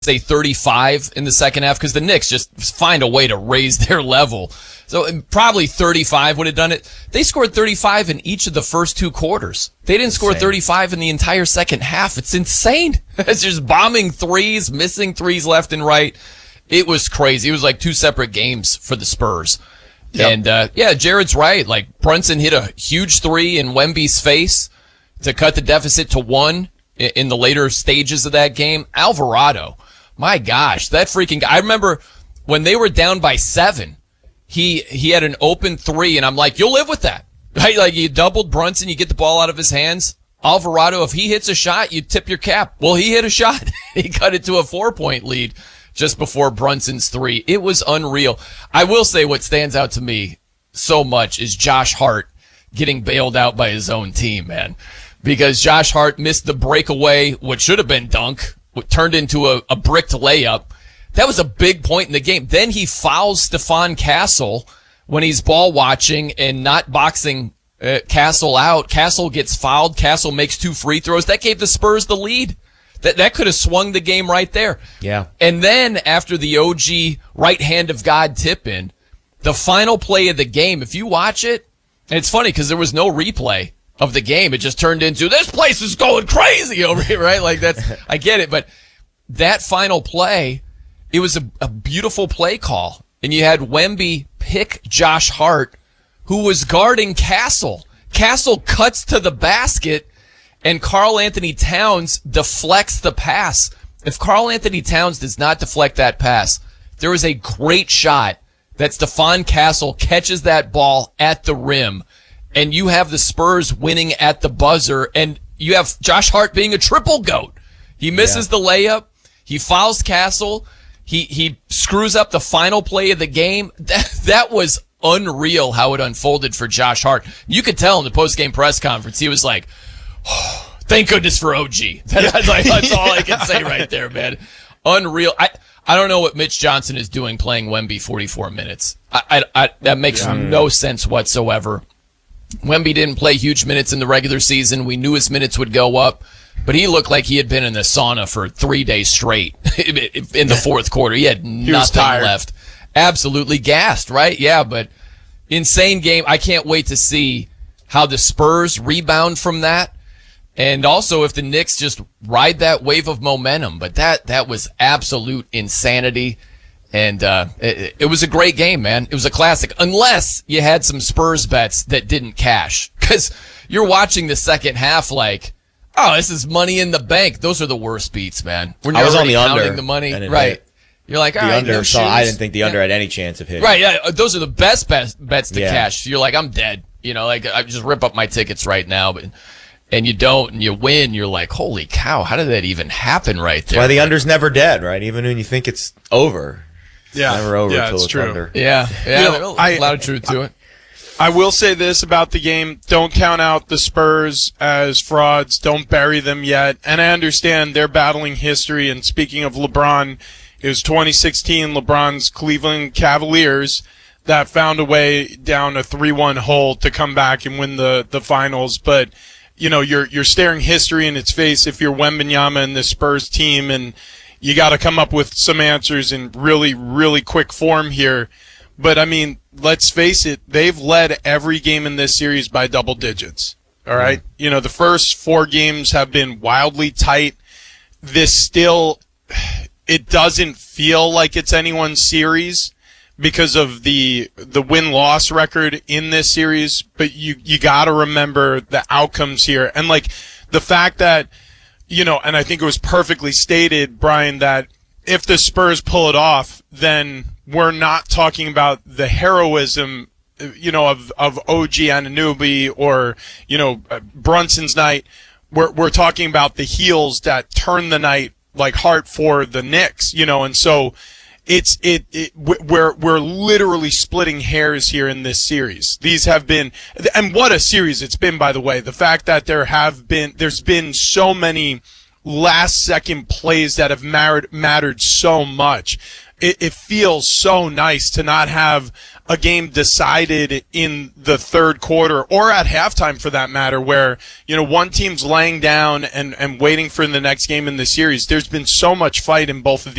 say 35 in the second half because the Knicks just find a way to raise their level. So probably 35 would have done it. They scored 35 in each of the first two quarters. They didn't score 35 in the entire second half. It's insane. It's just bombing threes, missing threes left and right. It was crazy. It was like two separate games for the Spurs. Yep. And, Jared's right. Like, Brunson hit a huge three in Wemby's face to cut the deficit to 1 in the later stages of that game. Alvarado, my gosh, that freaking guy. I remember when they were down by 7, he had an open 3, and I'm like, you'll live with that. Right? Like, you doubled Brunson, you get the ball out of his hands. Alvarado, if he hits a shot, you tip your cap. Well, he hit a shot. He cut it to a 4-point lead just before Brunson's 3. It was unreal. I will say what stands out to me so much is Josh Hart getting bailed out by his own team, man. Because Josh Hart missed the breakaway, what should have been dunk, what turned into a bricked layup. That was a big point in the game. Then he fouls Stephon Castle when he's ball watching and not boxing Castle out. Castle gets fouled. Castle makes 2 free throws. That gave the Spurs the lead. That could have swung the game right there. Yeah. And then after the OG right hand of God tip in, the final play of the game, if you watch it, and it's funny because there was no replay of the game. It just turned into, this place is going crazy over here, right? Like I get it. But that final play, it was a beautiful play call. And you had Wemby pick Josh Hart, who was guarding Castle. Castle cuts to the basket, and Karl Anthony Towns deflects the pass. If Karl Anthony Towns does not deflect that pass, there is a great shot that Stephon Castle catches that ball at the rim, and you have the Spurs winning at the buzzer, and you have Josh Hart being a triple GOAT. He misses the layup. He fouls Castle. He screws up the final play of the game. That was unreal how it unfolded for Josh Hart. You could tell in the post-game press conference, he was like, oh, thank goodness for OG. That's all I can say right there, man. Unreal. I don't know what Mitch Johnson is doing playing Wemby 44 minutes. That makes no sense whatsoever. Wemby didn't play huge minutes in the regular season. We knew his minutes would go up, but he looked like he had been in the sauna for 3 days straight in the fourth quarter. He had nothing left. Absolutely gassed, right? Yeah, but insane game. I can't wait to see how the Spurs rebound from that. And also if the Knicks just ride that wave of momentum. But that was absolute insanity. And it was a great game, man. It was a classic. Unless you had some Spurs bets that didn't cash. Because you're watching the second half like, oh, this is money in the bank. Those are the worst beats, man. I was on the under. Counting the money. Right. You're like, all right, under, no so I didn't think the under had any chance of hitting. Right, yeah. Those are the best bets to cash. You're like, I'm dead. You know, like I just rip up my tickets right now, and you don't, and you win. You're like, holy cow, how did that even happen right there? That's why the under's never dead, right? Even when you think it's over. Yeah. It's never over until it's true. under. Yeah. A lot of truth to it. I will say this about the game. Don't count out the Spurs as frauds. Don't bury them yet. And I understand they're battling history. And speaking of LeBron, it was 2016, LeBron's Cleveland Cavaliers that found a way down a 3-1 hole to come back and win the finals. But, you know, you're staring history in its face if you're Wembanyama and the Spurs team, and you got to come up with some answers in really, really quick form here. But, I mean, let's face it, they've led every game in this series by double digits. All right? Mm-hmm. You know, the first 4 games have been wildly tight. This still, it doesn't feel like it's anyone's series because of the win-loss record in this series. But you got to remember the outcomes here. And, like, the fact that, you know, and I think it was perfectly stated, Brian, that if the Spurs pull it off, then we're not talking about the heroism, you know, of OG Anunoby or, you know, Brunson's night. We're talking about the heels that turn the night like Hart for the Knicks, you know, and so we're literally splitting hairs here in this series. These have been, and what a series it's been, by the way. The fact that there's been so many last second plays that have mattered so much. it feels so nice to not have a game decided in the third quarter or at halftime for that matter, where, one team's laying down and waiting for the next game in the series. There's been so much fight in both of these